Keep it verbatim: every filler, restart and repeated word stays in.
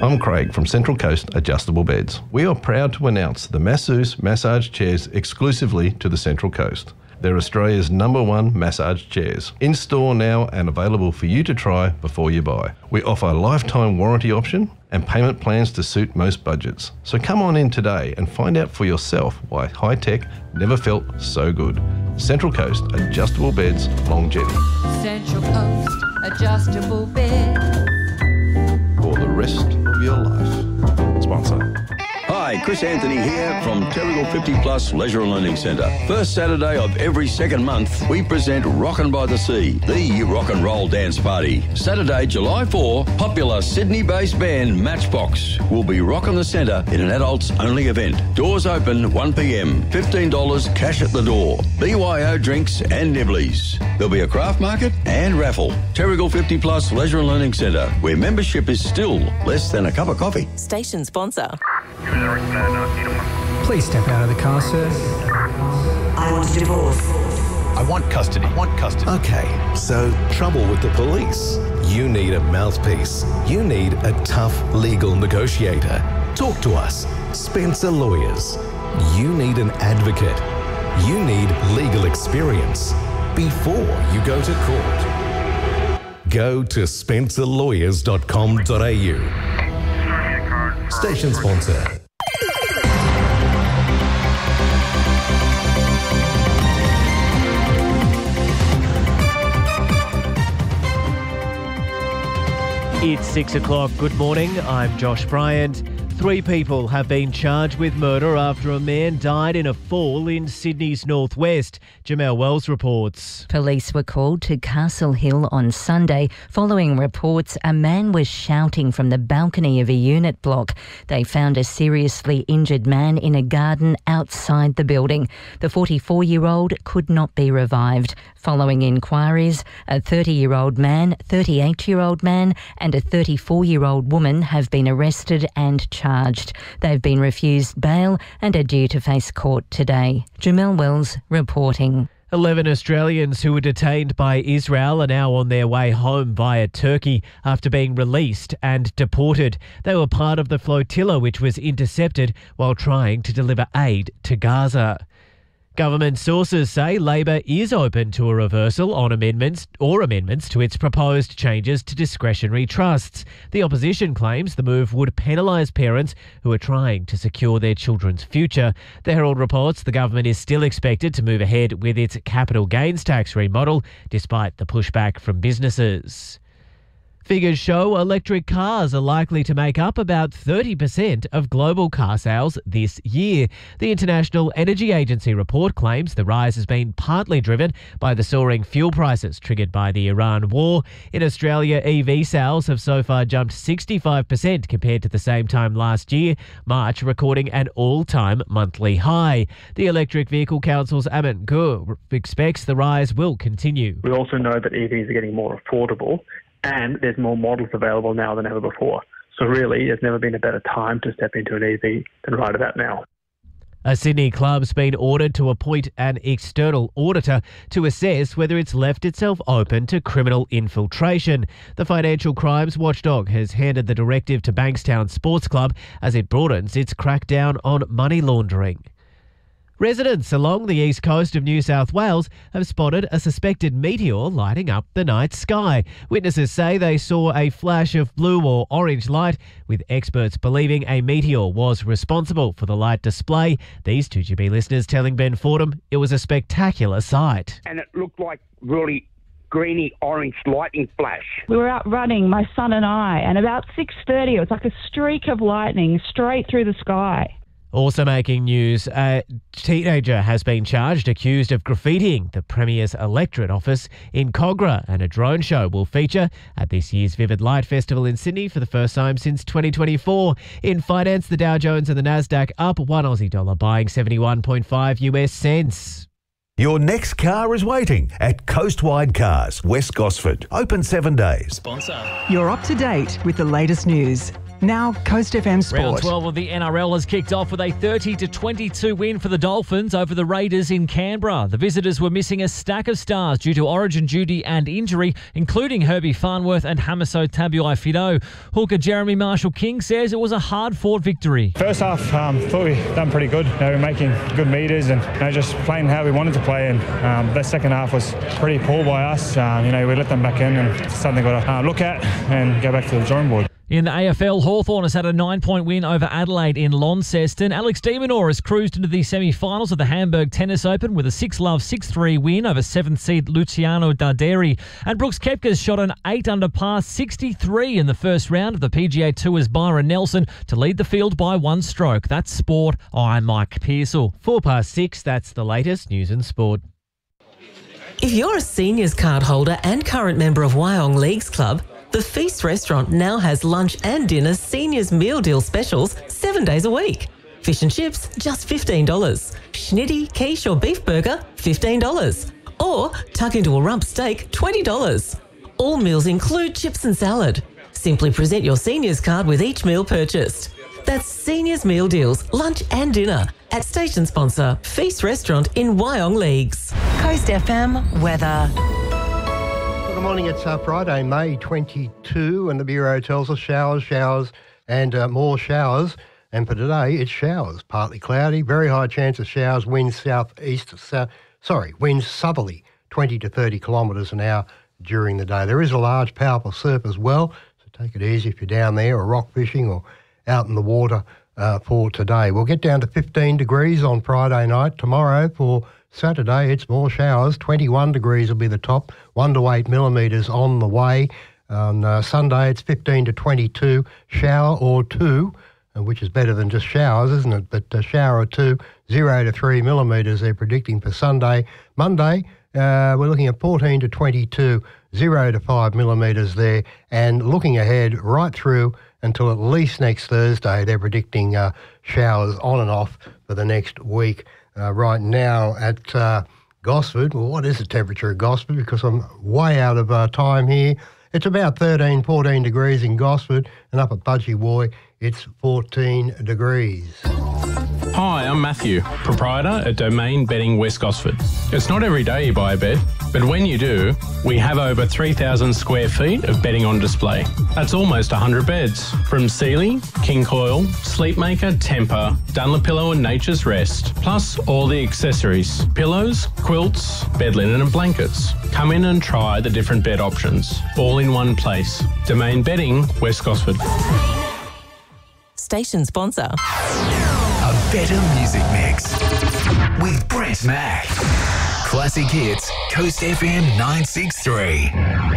I'm Craig from Central Coast Adjustable Beds. We are proud to announce the Masseuse massage chairs exclusively to the Central Coast. They're Australia's number one massage chairs. In store now and available for you to try before you buy. We offer a lifetime warranty option and payment plans to suit most budgets. So come on in today and find out for yourself why high-tech never felt so good. Central Coast Adjustable Beds Longevity. Central Coast Adjustable Beds. For the rest of your life. Sponsor. Hi, Chris Anthony here from Terrigal fifty plus Leisure and Learning Centre. First Saturday of every second month, we present Rockin' by the Sea, the rock and roll dance party. Saturday, July fourth, popular Sydney-based band Matchbox will be rocking the centre in an adults-only event. Doors open one p m, fifteen dollars cash at the door. B Y O drinks and nibblies. There'll be a craft market and raffle. Terrigal fifty plus Leisure and Learning Centre, where membership is still less than a cup of coffee. Station sponsor. Please step out of the car, sir. I want a divorce. I want custody. I want custody. Okay, so trouble with the police. You need a mouthpiece. You need a tough legal negotiator. Talk to us. Spencer Lawyers. You need an advocate. You need legal experience before you go to court. Go to spencer lawyers dot com dot a u. Station sponsor. It's six o'clock. Good morning. I'm Josh Bryant. Three people have been charged with murder after a man died in a fall in Sydney's northwest. Jamelle Wells reports. Police were called to Castle Hill on Sunday following reports a man was shouting from the balcony of a unit block. They found a seriously injured man in a garden outside the building. The forty-four-year-old could not be revived. Following inquiries, a thirty-year-old man, thirty-eight-year-old man and a thirty-four-year-old woman have been arrested and charged. They've been refused bail and are due to face court today. Jamelle Wells reporting. Eleven Australians who were detained by Israel are now on their way home via Turkey after being released and deported. They were part of the flotilla which was intercepted while trying to deliver aid to Gaza. Government sources say Labor is open to a reversal on amendments or amendments to its proposed changes to discretionary trusts. The opposition claims the move would penalise parents who are trying to secure their children's future. The Herald reports the government is still expected to move ahead with its capital gains tax remodel, despite the pushback from businesses. Figures show electric cars are likely to make up about thirty percent of global car sales this year. The International Energy Agency report claims the rise has been partly driven by the soaring fuel prices triggered by the Iran war. In Australia, E V sales have so far jumped sixty-five percent compared to the same time last year, March recording an all-time monthly high. The Electric Vehicle Council's Amit Gur expects the rise will continue. We also know that E Vs are getting more affordable, and there's more models available now than ever before. So really, there's never been a better time to step into an E V than right about now. A Sydney club's been ordered to appoint an external auditor to assess whether it's left itself open to criminal infiltration. The Financial Crimes Watchdog has handed the directive to Bankstown Sports Club as it broadens its crackdown on money laundering. Residents along the east coast of New South Wales have spotted a suspected meteor lighting up the night sky. Witnesses say they saw a flash of blue or orange light, with experts believing a meteor was responsible for the light display. These two G B listeners telling Ben Fordham it was a spectacular sight. And it looked like really greeny orange lightning flash. We were out running, my son and I, and about six thirty it was like a streak of lightning straight through the sky. Also making news, a teenager has been charged accused of graffitiing the Premier's electorate office in Cogra, and a drone show will feature at this year's Vivid Light Festival in Sydney for the first time since twenty twenty-four. In finance, the Dow Jones and the Nasdaq up one Aussie dollar, buying seventy-one point five U S cents. Your next car is waiting at Coastwide Cars, West Gosford. Open seven days. Sponsor. You're up to date with the latest news. Now, Coast F M Sport. Round twelve of the N R L has kicked off with a thirty to twenty-two win for the Dolphins over the Raiders in Canberra. The visitors were missing a stack of stars due to origin duty and injury, including Herbie Farnworth and Hamiso Tabuai-Fidow. Hooker Jeremy Marshall-King says it was a hard-fought victory. First half, um, thought we done pretty good. You know, we were making good meters and you know, just playing how we wanted to play. And um, that second half was pretty poor by us. Um, you know, we let them back in, and it's something we've got to uh, look at and go back to the drawing board. In the A F L, Hawthorn has had a nine-point win over Adelaide in Launceston. Alex de Minaur has cruised into the semi-finals of the Hamburg Tennis Open with a six-love, six three win over seventh seed Luciano Darderi. And Brooks Koepka's shot an eight under par sixty-three in the first round of the P G A Tour's Byron Nelson to lead the field by one stroke. That's sport. I'm Mike Pearsall. Four past six, that's the latest news in sport. If you're a seniors card holder and current member of Wyong Leagues Club, the Feast Restaurant now has lunch and dinner seniors meal deal specials seven days a week. Fish and chips, just fifteen dollars. Schnitty, quiche or beef burger, fifteen dollars. Or tuck into a rump steak, twenty dollars. All meals include chips and salad. Simply present your seniors card with each meal purchased. That's seniors meal deals, lunch and dinner at station sponsor Feast Restaurant in Wyong Leagues. Coast F M weather. Good morning, it's uh, Friday, May twenty-second, and the Bureau tells us showers, showers and uh, more showers. And for today, it's showers, partly cloudy, very high chance of showers, winds south-east, south, sorry, winds southerly, twenty to thirty kilometres an hour during the day. There is a large, powerful surf as well, so take it easy if you're down there or rock fishing or out in the water uh, for today. We'll get down to fifteen degrees on Friday night. Tomorrow for Saturday, it's more showers. twenty-one degrees will be the top, one to eight millimetres on the way. On uh, Sunday, it's fifteen to twenty-two, shower or two, uh, which is better than just showers, isn't it? But uh, shower or two, zero to three millimetres they're predicting for Sunday. Monday, uh, we're looking at fourteen to twenty-two, zero to five millimetres there. And looking ahead right through until at least next Thursday, they're predicting uh, showers on and off for the next week. Uh, right now at uh, Gosford, well, what is the temperature at Gosford? Because I'm way out of uh, time here. It's about thirteen, fourteen degrees in Gosford, and up at Budgie it's fourteen degrees. Hi, I'm Matthew, proprietor at Domain Bedding West Gosford. It's not every day you buy a bed, but when you do, we have over three thousand square feet of bedding on display. That's almost one hundred beds, from Sealy, King Coil, Sleepmaker, Temper, Dunlopillow and Nature's Rest, plus all the accessories, pillows, quilts, bed linen and blankets. Come in and try the different bed options, all in one place. Domain Bedding West Gosford. Station sponsor. A better music mix with Brett Mack. Classic hits, Coast F M nine six three.